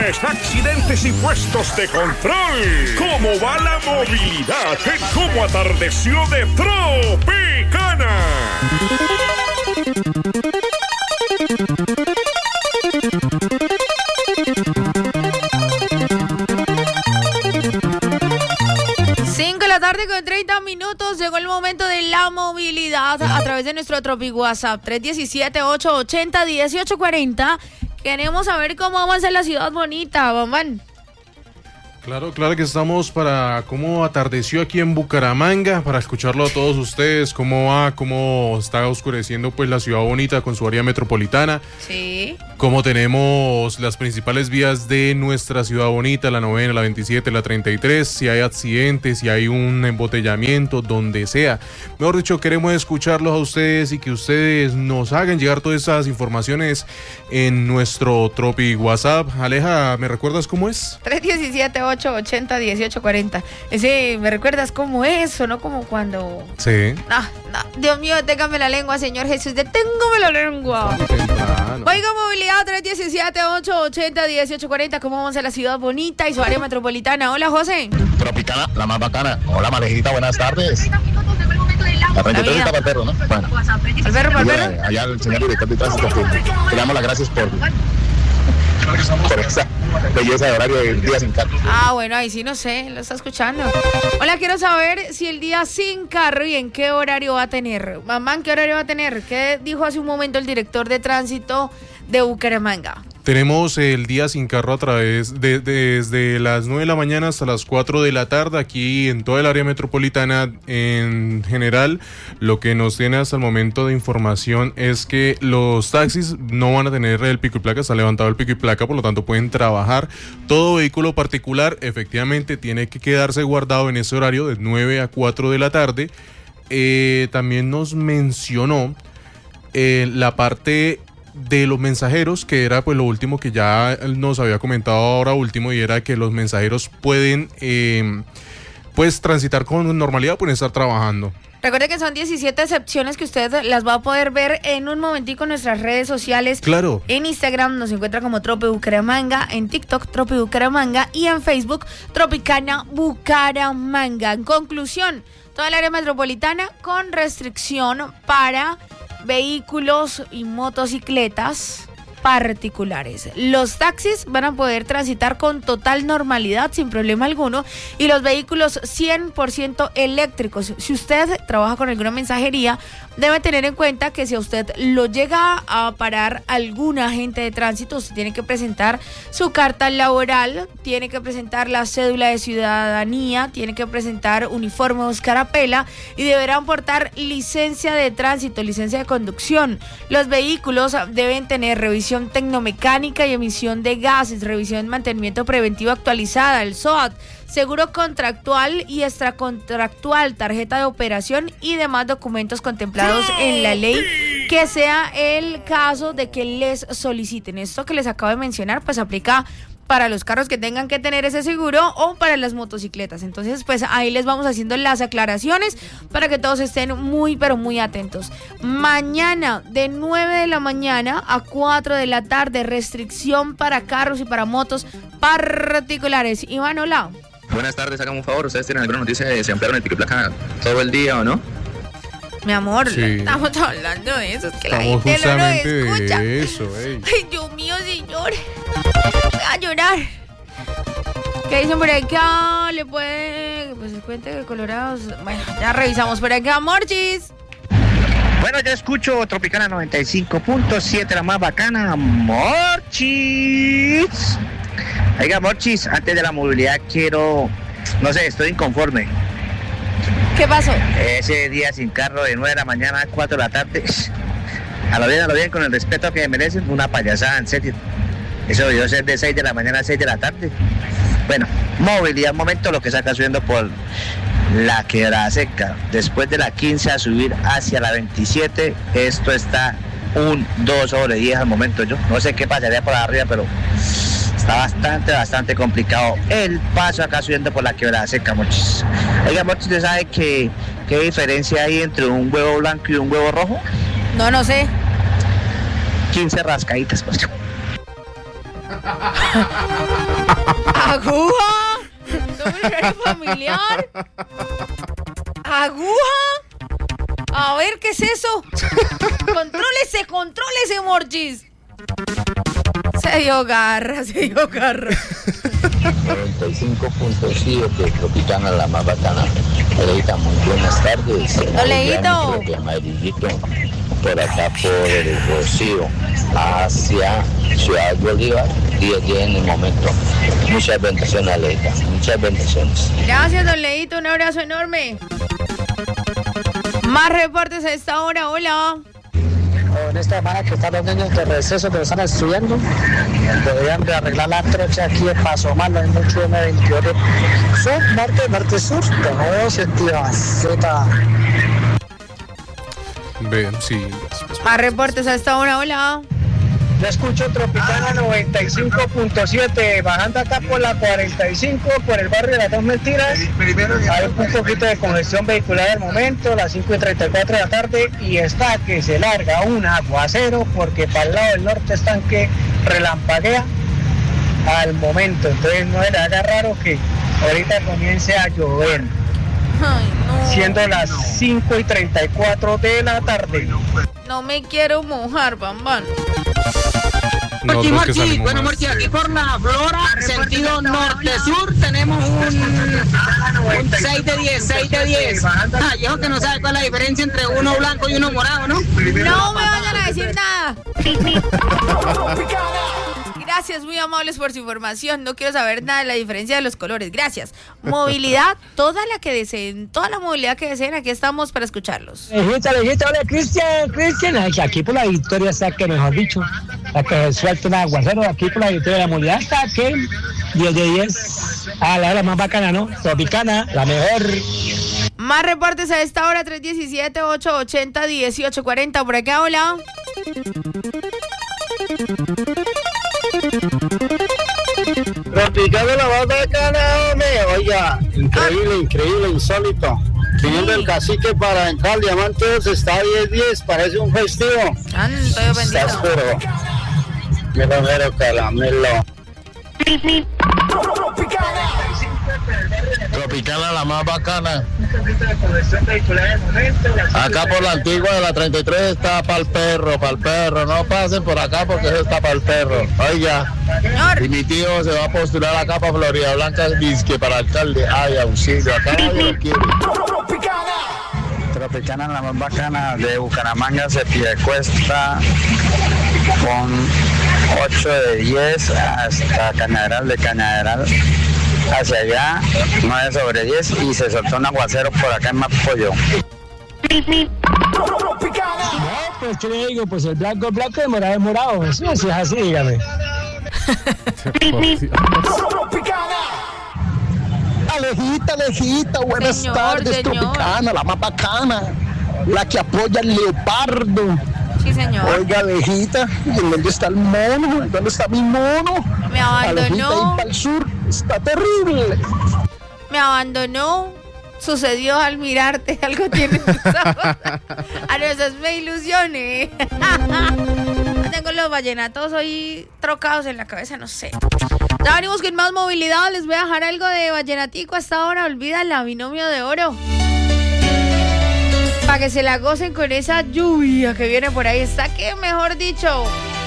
choques, accidentes y puestos de control. ¿Cómo va la movilidad en Cómo Atardeció de Tropicana? 5:30. Llegó el momento de la movilidad a través de nuestro Tropi WhatsApp 317-880-1840. Queremos saber cómo vamos en la ciudad bonita, Bamban. Claro que estamos para cómo atardeció aquí en Bucaramanga, para escucharlo a todos ustedes, cómo va, cómo está oscureciendo pues la ciudad bonita con su área metropolitana. Sí. Cómo tenemos las principales vías de nuestra ciudad bonita, la 9, la 27, la 33, si hay accidentes, si hay un embotellamiento, donde sea. Mejor dicho, queremos escucharlos a ustedes y que ustedes nos hagan llegar todas esas informaciones en nuestro Tropi WhatsApp. Aleja, ¿me recuerdas cómo es? 317-880-1840. Ese, ¿me recuerdas cómo es? O no como cuando... Sí. No, Dios mío, deténgame la lengua, Señor Jesús, deténgame la lengua. Oiga, movilidad 317-880-1840. ¿Cómo vamos a la ciudad bonita y su área metropolitana? Hola, José. Tropicana, la más bacana. Hola, Malejita, buenas tardes. La 33 está para el perro, ¿no? Bueno. ¿Al perro? Allá el señor director de tránsito, que le damos las gracias por esa belleza de horario del día sin carro. Ah, bueno, ahí sí no sé, lo está escuchando. Hola, quiero saber si el día sin carro y en qué horario va a tener. Mamá, ¿en qué horario va a tener? ¿Qué dijo hace un momento el director de tránsito de Bucaramanga? Tenemos el día sin carro a través desde las 9 de la mañana hasta las 4 de la tarde aquí en toda el área metropolitana. En general, lo que nos tiene hasta el momento de información es que los taxis no van a tener el pico y placa, está levantado el pico y placa, por lo tanto pueden trabajar. Todo vehículo particular efectivamente tiene que quedarse guardado en ese horario de 9 a 4 de la tarde. También nos mencionó la parte de los mensajeros, que era pues lo último que ya nos había comentado ahora último, y era que los mensajeros pueden pues transitar con normalidad, pueden estar trabajando. Recuerde que son 17 excepciones que usted las va a poder ver en un momentico en nuestras redes sociales. Claro. En Instagram nos encuentra como Tropi Bucaramanga, en TikTok Tropi Bucaramanga y en Facebook Tropicana Bucaramanga. En conclusión, toda el área metropolitana con restricción para vehículos y motocicletas particulares. Los taxis van a poder transitar con total normalidad, sin problema alguno, y los vehículos 100% eléctricos. Si usted trabaja con alguna mensajería, debe tener en cuenta que si a usted lo llega a parar algún agente de tránsito, usted tiene que presentar su carta laboral, tiene que presentar la cédula de ciudadanía, tiene que presentar uniforme o escarapela y deberán portar licencia de tránsito, licencia de conducción. Los vehículos deben tener revisión tecnomecánica y emisión de gases, revisión de mantenimiento preventivo actualizada, el SOAT, seguro contractual y extracontractual, tarjeta de operación y demás documentos contemplados en la ley, que sea el caso de que les soliciten. Esto que les acabo de mencionar pues aplica para los carros que tengan que tener ese seguro o para las motocicletas. Entonces, pues ahí les vamos haciendo las aclaraciones para que todos estén muy, pero muy atentos. Mañana, de 9 de la mañana a 4 de la tarde, restricción para carros y para motos particulares. Iván, hola. Buenas tardes, háganme un favor, ¿ustedes tienen alguna noticia de si ampliaron el pico y placa todo el día o no? Mi amor, sí, estamos hablando de eso, es que estamos la gente no lo escucha. de eso, ey. Ay, Dios mío, señor. Voy a llorar. ¿Qué dicen por acá? Le puede... Pues se cuenta que Colorados... Bueno, ya revisamos por acá. Morchis. Bueno, yo escucho Tropicana 95.7, la más bacana, Morchis. Oiga, Morchis, antes de la movilidad quiero... No sé, estoy inconforme. ¿Qué pasó? Ese día sin carro de 9 de la mañana a 4 de la tarde. A lo bien, con el respeto que merecen, una payasada, en serio. Eso debió ser de 6 de la mañana a 6 de la tarde. Bueno, movilidad, momento lo que saca subiendo por la Quebrada Seca. Después de la 15 a subir hacia la 27, esto está un 2/10 al momento. Yo no sé qué pasaría por arriba, pero está bastante complicado el paso acá subiendo por la Quebrada Seca, Mochis. Oiga, Mochis, ¿usted sabe qué diferencia hay entre un huevo blanco y un huevo rojo? No sé. 15 rascaditas, pues. ¿Aguja? ¿Nombre familiar? ¿Aguja? A ver, ¿qué es eso? Contrólese, Morchis. Se dio garra. 95.7, Tropicana, la más bacana. Leita, muy buenas tardes. Leito. Por acá por el Rocío, hacia Ciudad Bolívar, 10 en el momento. Muchas bendiciones, Leita. Muchas bendiciones. Gracias, don Leito. Un abrazo enorme. Más reportes a esta hora. Hola. En esta semana que están los niños de receso que están estudiando, deberían de arreglar la trocha aquí en Paso Malo, hay mucho M22 sur, norte-sur, todo sentido Z. Ven, sí. Más reportes a esta hora. Hola. Yo escucho Tropicana 95.7, bajando acá por la 45, por el barrio de las Dos Mentiras. Hay un poquito de congestión vehicular al momento, las 5:34 de la tarde, y está que se larga un aguacero porque para el lado del norte están que relampaguea al momento. Entonces no le haga raro que ahorita comience a llover. Ay, no. Siendo las 5:34 de la tarde. No me quiero mojar, Bambán. Morchi, bueno, Morchi, aquí por la Flora, sentido norte-sur, tenemos un 6 de 10. Yo que no sabe cuál es la diferencia entre uno blanco y uno morado, ¿no? No me vayan a decir nada. Gracias, muy amables por su información. No quiero saber nada de la diferencia de los colores. Gracias. Movilidad, toda la que deseen, toda la movilidad que deseen, aquí estamos para escucharlos. Lejita, hola, Cristian. Aquí por la Victoria está que, mejor dicho, la que se suelta un aguacero, aquí por la Victoria, la movilidad está que 10 de 10. La hora más bacana, ¿no? Tropicana, la mejor. Más reportes a esta hora, 317-880-1840. Por acá, hola. Tropicana, la más bacana, hombre. Oiga, increíble, insólito. Viniendo el Cacique para entrar al Diamante 2 está 10-10, parece un festivo. Estoy ofendido. Está oscuro. Mero, caramelo. Tropicana, la más bacana. Acá por la antigua de la 33 está para el perro. No pasen por acá porque eso está para el perro. Oiga, y mi tío se va a postular acá para Florida Blanca, disque para alcalde. Ay, auxilio, acá nadie lo quiere. Tropicana, la más bacana de Bucaramanga, se pide cuesta con 8 de 10 hasta Cañaveral, de Cañaveral hacia allá 9 sobre 10 y se soltó un aguacero por acá en Mapollo. Pues qué le digo, pues el blanco y morado es morado. Sí, es así, dígame. Alejita, buenas tardes, Tropicana, la más bacana, la que apoya al leopardo. Sí, señor. Oiga, Alejita, ¿y dónde está el mono? ¿Dónde está mi mono? Me abandonó. Alejita, ahí para el sur, está terrible. Me abandonó. Sucedió al mirarte, algo tiene tus ojos. A veces me ilusiones. Tengo los vallenatos hoy trocados en la cabeza, no sé. Ya venimos con más movilidad. Les voy a dejar algo de vallenatico hasta ahora. Olvídala, binomio de oro. Para que se la gocen con esa lluvia que viene por ahí. Está que, mejor dicho,